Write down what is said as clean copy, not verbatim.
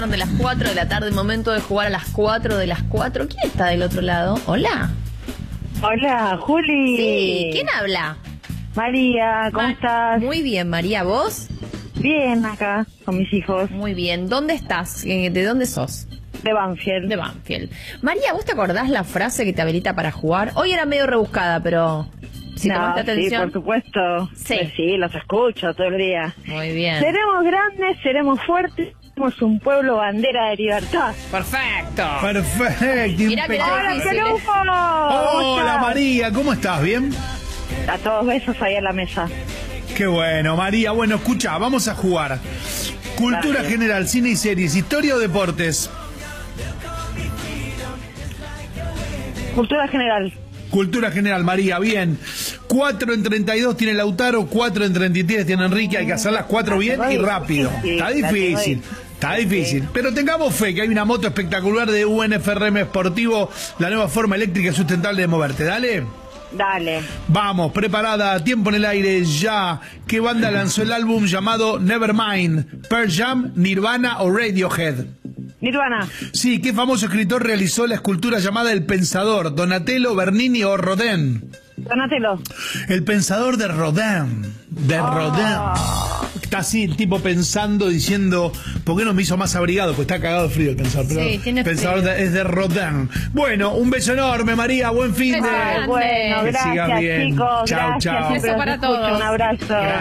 De las 4 de la tarde, momento de jugar a las 4 de las 4. ¿Quién está del otro lado? Hola. Hola, Juli. Sí, ¿quién habla? María, ¿cómo estás? Muy bien, María, ¿vos? Bien, acá, con mis hijos. Muy bien. ¿Dónde estás? ¿De dónde sos? De Banfield. De Banfield. María, ¿vos te acordás la frase que te habilita para jugar? Hoy era medio rebuscada, pero si tomaste atención. Sí, por supuesto. Sí. Sí, los escucho todo el día. Muy bien. Seremos grandes, seremos fuertes, somos un pueblo bandera de libertad. Perfecto. Perfecto, Mirá que impecable. difícil, ¿eh? Hola María, ¿cómo estás? ¿Bien? A todos besos ahí en la mesa. Qué bueno, María. Bueno, escucha, vamos a jugar. Cultura Gracias. general, cine y series, historia o deportes. Cultura general. Cultura general, María, bien. 4 en 32 tiene Lautaro, 4 en 33 tiene Enrique. Hay que hacer las 4 bien y rápido. Está difícil. Está difícil, pero tengamos fe que hay una moto espectacular de UNFRM Sportivo, la nueva forma eléctrica y sustentable de moverte. Dale. Dale. Vamos, preparada, tiempo en el aire, ya. ¿Qué banda lanzó el álbum llamado Nevermind? ¿Pearl Jam, Nirvana o Radiohead? Nirvana. Sí, ¿qué famoso escritor realizó la escultura llamada El Pensador? ¿Donatello, Bernini o Rodin? Donatello. El Pensador de Rodin. Rodin. Está así el tipo pensando, diciendo, ¿por qué no me hizo más abrigado? Pues está cagado de frío el Pensador. Pero Sí, tiene Pensador frío. es de Rodin. Bueno, un beso enorme, María. Buen fin de... Grande. Bueno, Que sigas gracias, bien. chicos. Chau, Gracias. chau. Siempre Beso los para escucho. todos. Un abrazo.